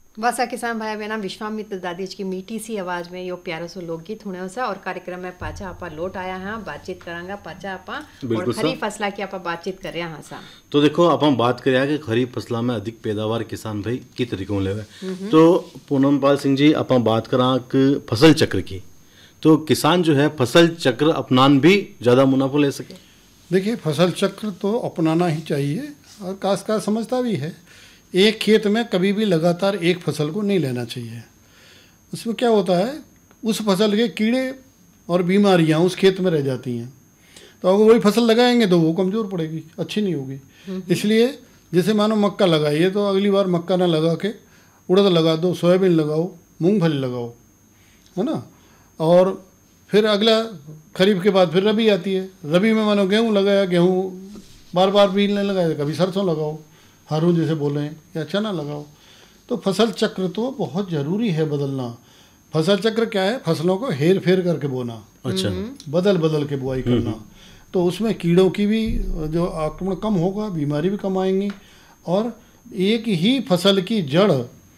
वासा किसान भाई बहना विश्वामित्र दादी की मीठी सी आवाज में यो प्यारा सो लोकगीत होने सा और कार्यक्रम में पाचा आपा लोट आया हाँ बातचीत करांगा पाचा आपा और खरीफ फसला की आपा बातचीत कर रहा हाँ सा। तो देखो आप हम बात करें कि खरीफ फसला में अधिक पैदावार किसान भाई की तरीकों लेवे। तो पूनमपाल सिंह जी आप बात करा फसल चक्र की, तो किसान जो है फसल चक्र अपनान भी ज़्यादा मुनाफा ले सके। देखिए फसल चक्र तो अपनाना ही चाहिए और काश्तकार समझता भी है। एक खेत में कभी भी लगातार एक फसल को नहीं लेना चाहिए। उसमें क्या होता है, उस फसल के कीड़े और बीमारियां उस खेत में रह जाती हैं, तो अगर वही फसल लगाएंगे तो वो कमज़ोर पड़ेगी, अच्छी नहीं होगी। इसलिए जैसे मानो मक्का लगाइए तो अगली बार मक्का ना लगा के उड़द लगा दो, सोयाबीन लगाओ, मूंगफली लगाओ, है ना। और फिर अगला खरीफ के बाद फिर रबी आती है। रबी में मानो गेहूँ लगाया, गेहूँ बार बार बीज नहीं लगाया, कभी सरसों लगाओ, हारून जैसे बोल रहे हैं, या चना लगाओ। तो फसल चक्र तो बहुत ज़रूरी है बदलना। फसल चक्र क्या है, फसलों को हेर फेर करके बोना, अच्छा, बदल बदल के बुआई करना। तो उसमें कीड़ों की भी जो आक्रमण कम होगा, बीमारी भी कम आएंगी, और एक ही फसल की जड़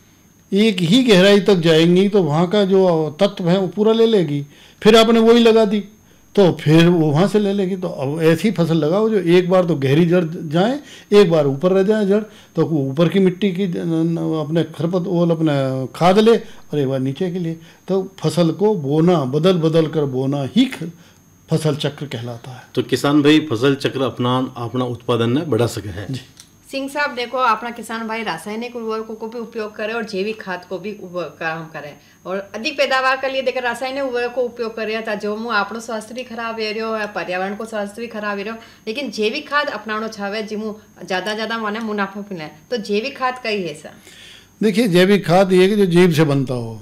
एक ही गहराई तक जाएंगी, तो वहाँ का जो तत्व है वो पूरा ले लेगी। फिर आपने वही लगा दी तो फिर वो वहाँ से ले लेगी। तो अब ऐसी फसल लगाओ जो एक बार तो गहरी जड़ जाए, एक बार ऊपर रह जाए जड़, तो ऊपर की मिट्टी की अपने खरपतवार अपने खाद ले, और एक बार नीचे के लिए। तो फसल को बोना, बदल बदल कर बोना ही फसल चक्र कहलाता है। तो किसान भाई फसल चक्र अपना उत्पादन ने बढ़ा सके है। सिंह साहब देखो, अपना किसान भाई रासायनिक उर्वरकों को भी उपयोग करे और जैविक खाद को भी काम करे, और अधिक पैदावार के लिए देखकर रासायनिक उर्वरक को उपयोग कर रहा था, जो मुँह आपनो स्वास्थ्य भी खराब है रहो, पर्यावरण को स्वास्थ्य भी खराब है रहो। लेकिन जैविक खाद अपनाना चाहे जिमू ज़्यादा माने मुनाफा मिले, तो जैविक खाद कई है सर। देखिए जैविक खाद ये कि जो जीव से बनता हो।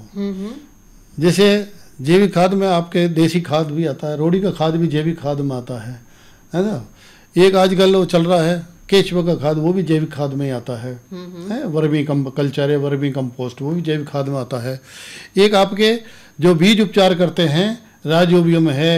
जैसे जैविक खाद में आपके देसी खाद भी आता है, रोड़ी का खाद भी जैविक खाद में आता है ना। एक आजकल वो चल रहा है केचुआ का खाद, वो भी जैविक खाद में ही आता है। वर्मी कल्चर है, वर्मी कंपोस्ट, वो भी जैविक खाद में आता है। एक आपके जो बीज उपचार करते हैं, राइजोबियम है,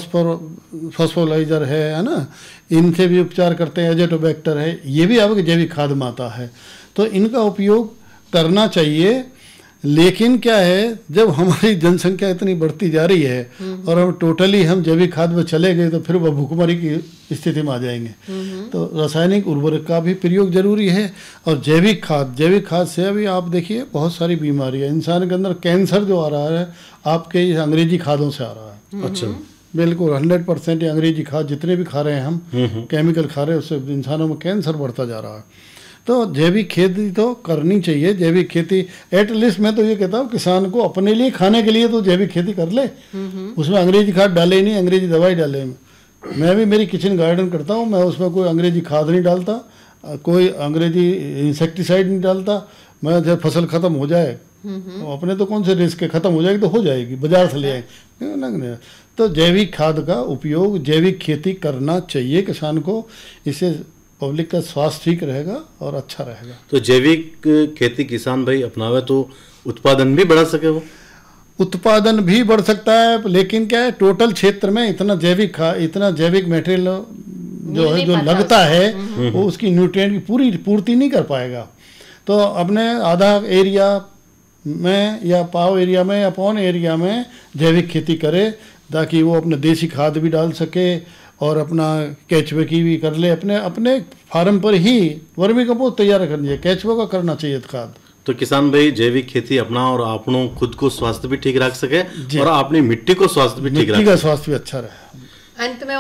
फॉस्फोलाइजर है ना, इनसे भी उपचार करते हैं, एजेटोबैक्टर है, ये भी आपके जैविक खाद में आता है। तो इनका उपयोग करना चाहिए। लेकिन क्या है, जब हमारी जनसंख्या इतनी बढ़ती जा रही है और हम टोटली जैविक खाद में चले गए, तो फिर वह भूखमरी की स्थिति में आ जाएंगे। तो रासायनिक उर्वरक का भी प्रयोग जरूरी है। और जैविक खाद से अभी आप देखिए बहुत सारी बीमारियां, इंसान के अंदर कैंसर जो आ रहा है आपके इस अंग्रेजी खादों से आ रहा है। अच्छा, बिल्कुल 100% अंग्रेजी खाद जितने भी खा रहे हैं हम, केमिकल खा रहे हैं, उससे इंसानों में कैंसर बढ़ता जा रहा है। तो जैविक खेती तो करनी चाहिए। जैविक खेती एटलीस्ट मैं तो ये कहता हूँ किसान को अपने लिए खाने के लिए तो जैविक खेती कर ले। उसमें अंग्रेजी खाद डाले ही नहीं, अंग्रेजी दवाई डाले। मैं भी मेरी किचन गार्डन करता हूँ, मैं उसमें कोई अंग्रेजी खाद नहीं डालता, कोई अंग्रेजी इंसेक्टिसाइड नहीं डालता। मैं जब फसल खत्म हो जाए, अपने तो कौन से रिस्क है, खत्म हो जाएगी तो हो जाएगी, बाजार से ले आएंगे। तो जैविक खाद का उपयोग, जैविक खेती करना चाहिए किसान को। इससे पब्लिक का स्वास्थ्य ठीक रहेगा और अच्छा रहेगा। तो जैविक खेती किसान भाई अपनावे तो उत्पादन भी बढ़ा सके। वो उत्पादन भी बढ़ सकता है, लेकिन क्या है, टोटल क्षेत्र में इतना जैविक मटेरियल जो है जो लगता है, वो उसकी न्यूट्रिएंट की पूरी पूर्ति नहीं कर पाएगा। तो अपने आधा एरिया में या पाव एरिया में या पौन एरिया में जैविक खेती करे, ताकि वो अपने देसी खाद भी डाल सके और अपना केचुए की भी कर ले। अपने फार्म पर ही वर्मी कंपोस्ट तैयार करनी है, केचुए का करना चाहिए खाद। तो किसान भाई जैविक खेती अपना और आपनों खुद को स्वास्थ्य भी ठीक रख सके और अपनी मिट्टी को स्वास्थ्य भी ठीक रख सके, मिट्टी का स्वास्थ्य भी अच्छा रहे। अंत में